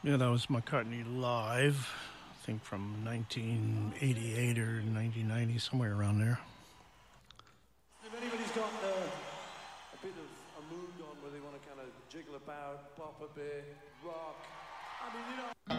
Yeah, that was McCartney live. I think from 1988 or 1990, somewhere around there. If anybody's got a bit of a mood on where they want to kind of jiggle about, pop a bit, rock, I mean, you know.